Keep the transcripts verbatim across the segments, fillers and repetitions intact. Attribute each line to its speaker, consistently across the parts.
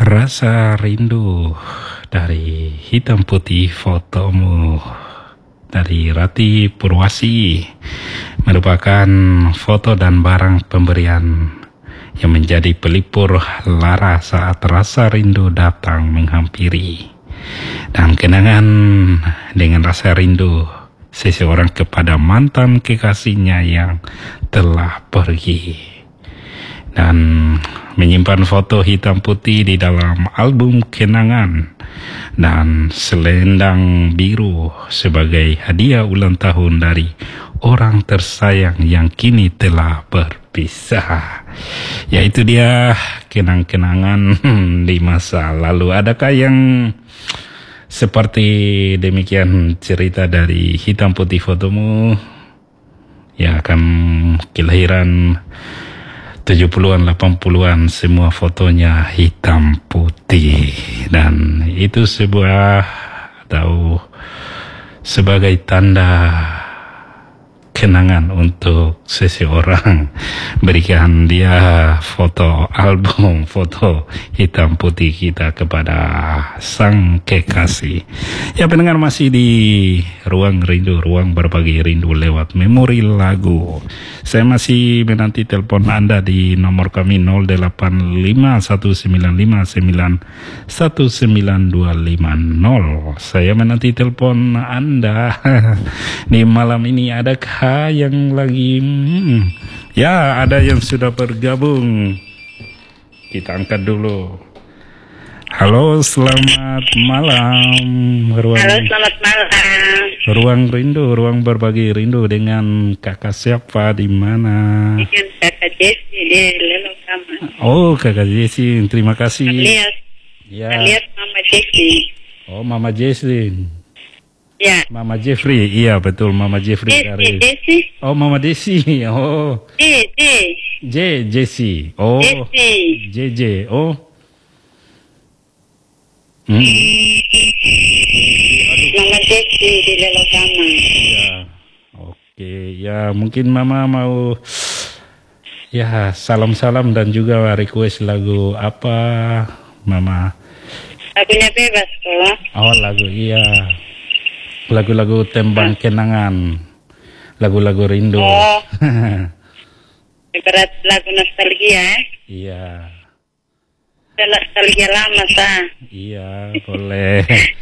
Speaker 1: Rasa rindu dari hitam putih fotomu dari Rati Purwasi merupakan foto dan barang pemberian yang menjadi pelipur lara saat rasa rindu datang menghampiri, dan kenangan dengan rasa rindu seseorang kepada mantan kekasihnya yang telah pergi, dan menyimpan foto hitam putih di dalam album kenangan dan selendang biru sebagai hadiah ulang tahun dari orang tersayang yang kini telah berpisah. Yaitu dia kenang-kenangan di masa lalu. Adakah yang seperti demikian cerita dari hitam putih fotomu? Ya, akan kelahiran tujuh puluhan, delapan puluhan, semua fotonya hitam putih. Dan itu sebuah atau sebagai tanda kenangan untuk seseorang. Berikan dia foto album, foto hitam putih kita kepada sang kekasih. Ya, pendengar, masih di Ruang Rindu, ruang berbagi rindu lewat memori lagu. Saya masih menanti telepon Anda di nomor kami nol delapan lima satu sembilan lima sembilan satu sembilan dua lima nol. Saya menanti telepon Anda di malam ini. Adakah yang lagi hmm, ya, ada yang sudah bergabung. Kita angkat dulu. Halo, selamat malam. Ruang,
Speaker 2: Halo, selamat malam.
Speaker 1: Ruang Rindu, ruang berbagi rindu dengan kakak siapa, di mana?
Speaker 2: Dengan kakak Jesse di Lelokama.
Speaker 1: Oh, kakak Jesse, terima kasih.
Speaker 2: Alias,
Speaker 1: Ya.
Speaker 2: alias Mama Jesse.
Speaker 1: Oh, Mama Jesslyn.
Speaker 2: Ya.
Speaker 1: Mama Jeffrey, iya betul, Mama Jeffrey
Speaker 2: Jesse,
Speaker 1: dari.
Speaker 2: Jesse.
Speaker 1: Oh, Mama Desi. Oh,
Speaker 2: J, J.
Speaker 1: J Jesse. Oh,
Speaker 2: Jesse.
Speaker 1: J J. Oh. Hmm.
Speaker 2: Mama Jesse di Lelokama.
Speaker 1: Ya. Oke, ya mungkin Mama mau ya salam-salam dan juga request lagu apa, Mama?
Speaker 2: Lagunya bebas kok.
Speaker 1: Oh, lagu, iya. Lagu-lagu tembang kenangan, lagu-lagu rindu.
Speaker 2: Oh. Berat lagu nostalgia. Eh?
Speaker 1: Iya.
Speaker 2: Dan nostalgia lama, sah.
Speaker 1: Iya, boleh.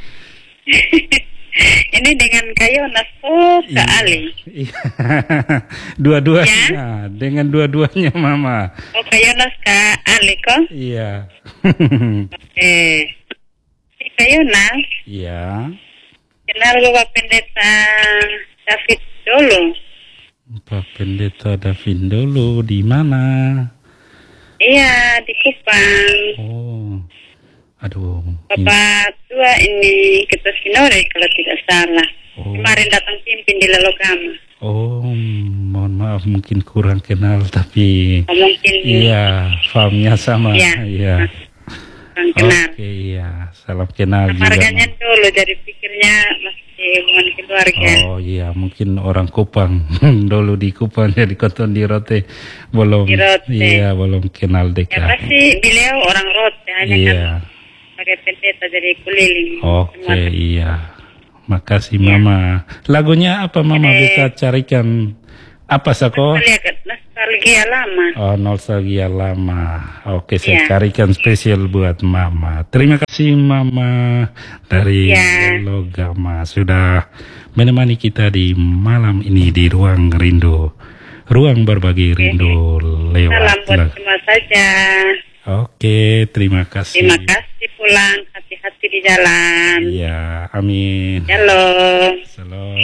Speaker 2: Ini dengan Kayonas, oh, Kak
Speaker 1: Iya.
Speaker 2: Ali.
Speaker 1: Iya. Dua-duanya, dengan dua-duanya, Mama.
Speaker 2: Oh, Kayonas, Kak Ali kok?
Speaker 1: Iya.
Speaker 2: Eh, si Kayonas.
Speaker 1: Iya.
Speaker 2: Kenal Bapak Pendeta David dulu.
Speaker 1: Pak Pendeta David dulu di mana?
Speaker 2: Iya, di Kupang.
Speaker 1: Oh, aduh.
Speaker 2: Bapak tua ini Ketua Sinode kalau tidak salah.
Speaker 1: Oh.
Speaker 2: Kemarin datang pimpin di Lelokama.
Speaker 1: Oh, mohon maaf, mungkin kurang kenal, tapi
Speaker 2: Oh, mungkin.
Speaker 1: iya, fahamnya sama.
Speaker 2: Iya.
Speaker 1: Iya.
Speaker 2: Kurang kenal.
Speaker 1: Oke, iya, salam kenal juga.
Speaker 2: Marganya
Speaker 1: Ma.
Speaker 2: dulu, jadi pikirnya masih hubungan keluarga.
Speaker 1: Oh iya, mungkin orang Kupang. Dulu di Kupang, jadi koton di Rote belum.
Speaker 2: Di Rote.
Speaker 1: Iya, belum kenal
Speaker 2: Ya
Speaker 1: dekat.
Speaker 2: pasti beliau orang Rote, hanya
Speaker 1: Iya.
Speaker 2: kan sebagai pendeta jadi keliling.
Speaker 1: Oke, iya. Makasih, Mama. Lagunya apa, Mama?
Speaker 2: Oke.
Speaker 1: Bisa carikan apa, Sako?
Speaker 2: Nostalgia lama.
Speaker 1: Oh, nostalgia lama. Oke, saya
Speaker 2: Iya.
Speaker 1: carikan spesial buat Mama. Terima kasih, Mama dari
Speaker 2: Iya.
Speaker 1: Lelokama sudah menemani kita di malam ini di Ruang Rindu, ruang berbagi rindu lewat.
Speaker 2: Salam buat
Speaker 1: lag-
Speaker 2: semua saja.
Speaker 1: Oke, terima kasih.
Speaker 2: Terima kasih, pulang hati-hati di jalan.
Speaker 1: Iya, amin.
Speaker 2: Halo.
Speaker 1: Salam.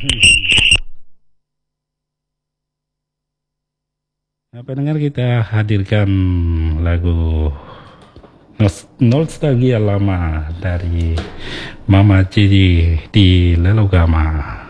Speaker 1: Nah, pendengar, kita hadirkan lagu Nos- nostalgia lama dari Mama Cici di Lelokama.